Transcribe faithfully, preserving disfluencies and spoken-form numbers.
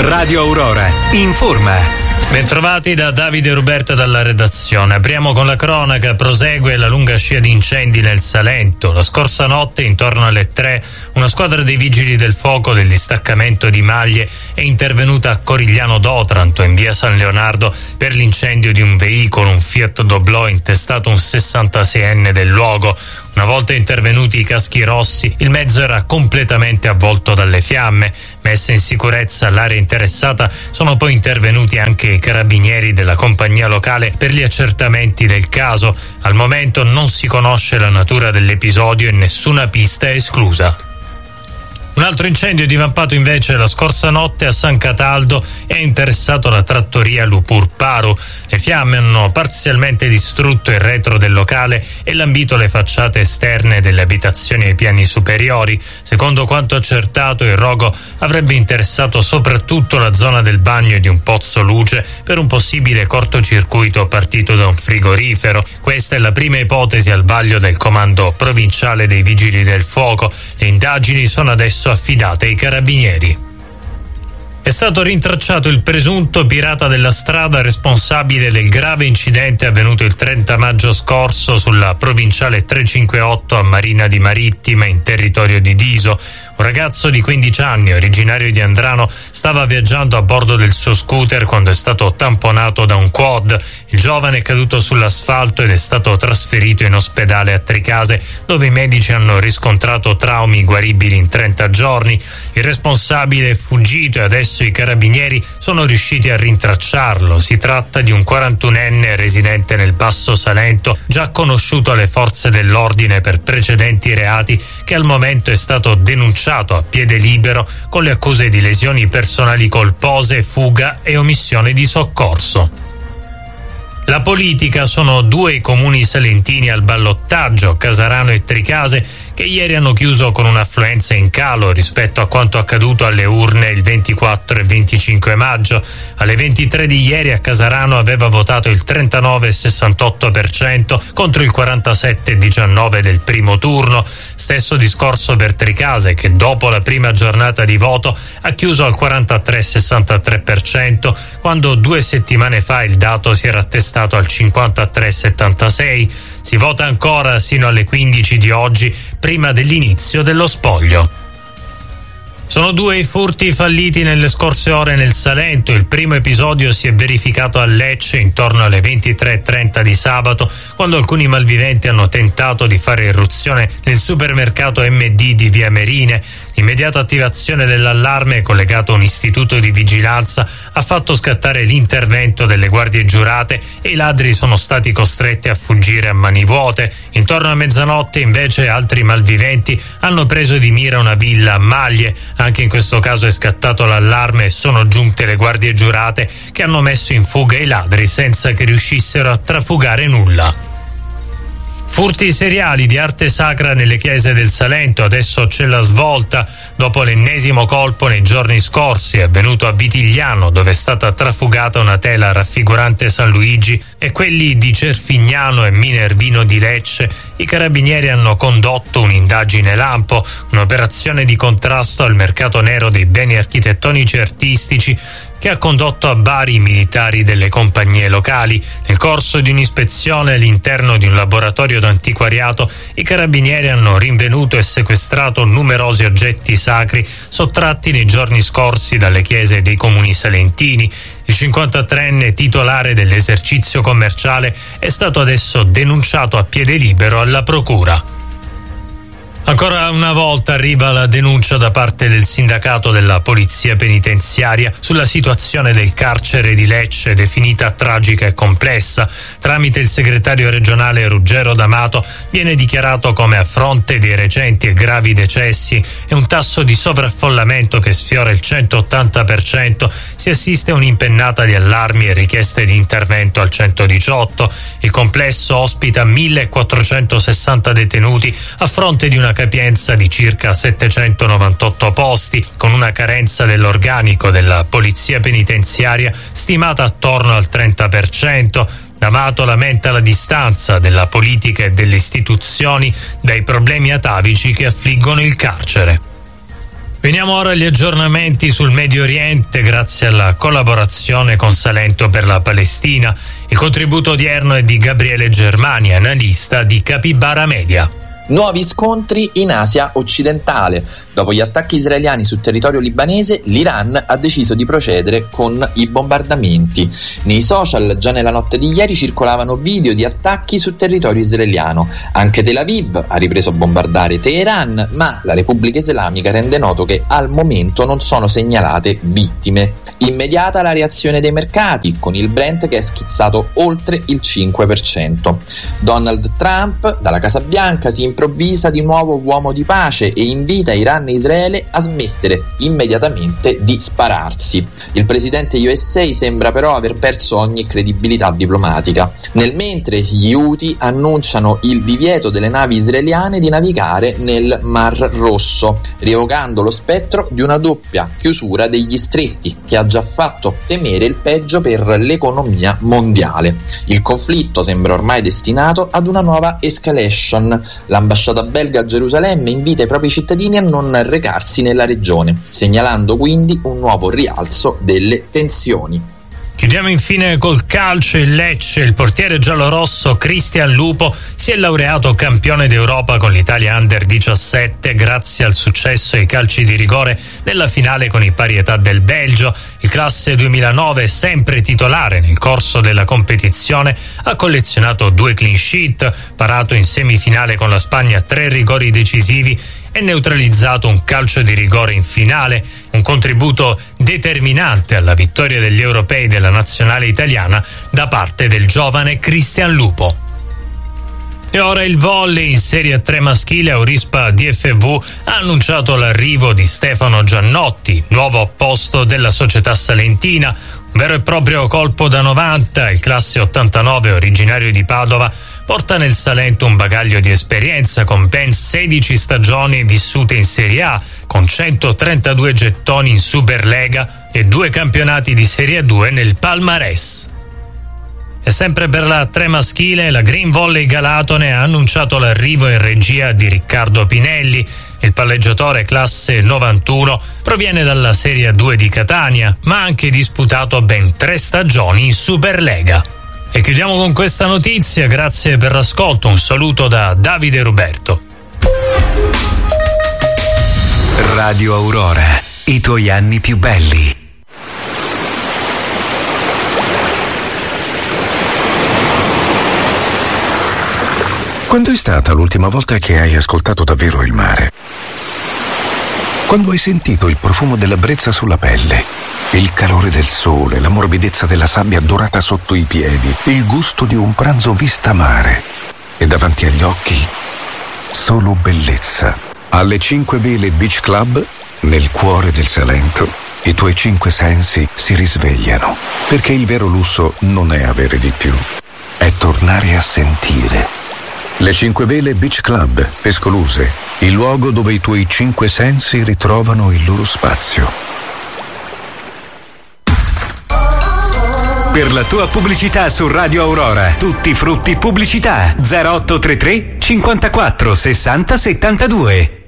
Radio Aurora informa. Bentrovati da Davide Ruberto dalla redazione. Apriamo con la cronaca. Prosegue la lunga scia di incendi nel Salento. La scorsa notte, intorno alle tre, una squadra dei vigili del fuoco del distaccamento di Maglie è intervenuta a Corigliano d'Otranto, in via San Leonardo, per l'incendio di un veicolo, un Fiat Doblò intestato un sessantaseienne del luogo. Una volta intervenuti i caschi rossi, il mezzo era completamente avvolto dalle fiamme. Messa in sicurezza l'area interessata, sono poi intervenuti anche i carabinieri della compagnia locale per gli accertamenti del caso. Al momento non si conosce la natura dell'episodio e nessuna pista è esclusa. Un altro incendio divampato invece la scorsa notte a San Cataldo e ha interessato la trattoria Lupur Paru. Le fiamme hanno parzialmente distrutto il retro del locale e lambito le facciate esterne delle abitazioni ai piani superiori. Secondo quanto accertato, il rogo avrebbe interessato soprattutto la zona del bagno e di un pozzo luce per un possibile cortocircuito partito da un frigorifero. Questa è la prima ipotesi al vaglio del comando provinciale dei vigili del fuoco. Le indagini sono adesso affidate ai carabinieri. È stato rintracciato il presunto pirata della strada responsabile del grave incidente avvenuto il trenta maggio scorso sulla provinciale trecentocinquantotto a Marina di Marittima, in territorio di Diso. Un ragazzo di quindici anni, originario di Andrano, stava viaggiando a bordo del suo scooter quando è stato tamponato da un quad. Il giovane è caduto sull'asfalto ed è stato trasferito in ospedale a Tricase, dove i medici hanno riscontrato traumi guaribili in trenta giorni. Il responsabile è fuggito e adesso i carabinieri sono riusciti a rintracciarlo. Si tratta di un quarantunenne residente nel Basso Salento, già conosciuto alle forze dell'ordine per precedenti reati, che al momento è stato denunciato a piede libero con le accuse di lesioni personali colpose, fuga e omissione di soccorso. La politica: sono due i comuni salentini al ballottaggio, Casarano e Tricase, che ieri hanno chiuso con un'affluenza in calo rispetto a quanto accaduto alle urne il ventiquattro e venticinque maggio. Alle ventitré di ieri a Casarano aveva votato il trentanove virgola sessantotto per cento contro il quarantasette virgola diciannove del primo turno. Stesso discorso per Tricase, che dopo la prima giornata di voto ha chiuso al quarantatré virgola sessantatré per cento, quando due settimane fa il dato si era attestato al cinquantatré virgola settantasei. Si vota ancora sino alle quindici di oggi, prima dell'inizio dello spoglio. Sono due i furti falliti nelle scorse ore nel Salento. Il primo episodio si è verificato a Lecce intorno alle ventitré e trenta di sabato, quando alcuni malviventi hanno tentato di fare irruzione nel supermercato M D di via Merine. L'immediata attivazione dell'allarme, collegato a un istituto di vigilanza, ha fatto scattare l'intervento delle guardie giurate e i ladri sono stati costretti a fuggire a mani vuote. Intorno a mezzanotte invece altri malviventi hanno preso di mira una villa a Maglie. Anche in questo caso è scattato l'allarme e sono giunte le guardie giurate, che hanno messo in fuga i ladri senza che riuscissero a trafugare nulla. Furti seriali di arte sacra nelle chiese del Salento. Adesso c'è la svolta. Dopo l'ennesimo colpo nei giorni scorsi, avvenuto a Vitigliano, dove è stata trafugata una tela raffigurante San Luigi, e quelli di Cerfignano e Minervino di Lecce, i carabinieri hanno condotto un'indagine lampo, un'operazione di contrasto al mercato nero dei beni architettonici e artistici, che ha condotto a Bari i militari delle compagnie locali. Nel corso di un'ispezione all'interno di un laboratorio d'antiquariato, i carabinieri hanno rinvenuto e sequestrato numerosi oggetti sacri sottratti nei giorni scorsi dalle chiese dei comuni salentini. Il cinquantatreenne titolare dell'esercizio commerciale è stato adesso denunciato a piede libero alla procura. Ancora una volta arriva la denuncia da parte del sindacato della polizia penitenziaria sulla situazione del carcere di Lecce, definita tragica e complessa. Tramite il segretario regionale Ruggero D'Amato viene dichiarato come, a fronte dei recenti e gravi decessi e un tasso di sovraffollamento che sfiora il centottanta per cento, si assiste a un'impennata di allarmi e richieste di intervento al centodiciotto. Il complesso ospita millequattrocentosessanta detenuti a fronte di una capienza di circa settecentonovantotto posti, con una carenza dell'organico della polizia penitenziaria stimata attorno al trenta per cento. D'Amato lamenta la distanza della politica e delle istituzioni dai problemi atavici che affliggono il carcere. Veniamo ora agli aggiornamenti sul Medio Oriente grazie alla collaborazione con Salento per la Palestina. Il contributo odierno è di Gabriele Germani, analista di Capibara Media. Nuovi scontri in Asia occidentale. Dopo gli attacchi israeliani sul territorio libanese, l'Iran ha deciso di procedere con i bombardamenti. Nei social già nella notte di ieri circolavano video di attacchi sul territorio israeliano. Anche Tel Aviv ha ripreso a bombardare Teheran, ma la Repubblica Islamica rende noto che al momento non sono segnalate vittime. Immediata la reazione dei mercati, con il Brent che è schizzato oltre il cinque per cento. Donald Trump, dalla Casa Bianca, si improvvisa di nuovo uomo di pace e invita Iran e Israele a smettere immediatamente di spararsi. Il presidente U S A sembra però aver perso ogni credibilità diplomatica. Nel mentre gli Houthi annunciano il divieto delle navi israeliane di navigare nel Mar Rosso, rievocando lo spettro di una doppia chiusura degli stretti che ha già fatto temere il peggio per l'economia mondiale. Il conflitto sembra ormai destinato ad una nuova escalation. L'ambasciata belga a Gerusalemme invita i propri cittadini a non recarsi nella regione, segnalando quindi un nuovo rialzo delle tensioni. Chiudiamo infine col calcio. Il Lecce, il portiere giallorosso Cristian Lupo si è laureato campione d'Europa con l'Italia Under diciassette grazie al successo ai calci di rigore nella finale con i pari età del Belgio. Il classe duemilanove, sempre titolare nel corso della competizione, ha collezionato due clean sheet, parato in semifinale con la Spagna tre rigori decisivi e neutralizzato un calcio di rigore in finale, un contributo determinante alla vittoria degli europei della nazionale italiana da parte del giovane Cristian Lupo. E ora il volley in Serie tre maschile. Auryspa D F V ha annunciato l'arrivo di Stefano Giannotti, nuovo apposto della società salentina. Un vero e proprio colpo da novanta, il classe ottantanove originario di Padova porta nel Salento un bagaglio di esperienza con ben sedici stagioni vissute in Serie A, con centotrentadue gettoni in Superlega e due campionati di Serie due nel palmarès. E sempre per la tre maschile, la Green Volley Galatone ha annunciato l'arrivo in regia di Riccardo Pinelli. Il palleggiatore classe novantuno proviene dalla Serie due di Catania, ma ha anche disputato ben tre stagioni in Superlega. E chiudiamo con questa notizia, grazie per l'ascolto, un saluto da Davide Roberto. Radio Aurora, i tuoi anni più belli. Quando è stata l'ultima volta che hai ascoltato davvero il mare? Quando hai sentito il profumo della brezza sulla pelle, il calore del sole, la morbidezza della sabbia dorata sotto i piedi, il gusto di un pranzo vista mare e davanti agli occhi solo bellezza. Alle Cinque Vele Beach Club, nel cuore del Salento, i tuoi cinque sensi si risvegliano, perché il vero lusso non è avere di più, è tornare a sentire. Le Cinque Vele Beach Club, Pescoluse, il luogo dove i tuoi cinque sensi ritrovano il loro spazio. Per la tua pubblicità su Radio Aurora, tutti frutti pubblicità zero otto tre tre cinquantaquattro sessanta settantadue.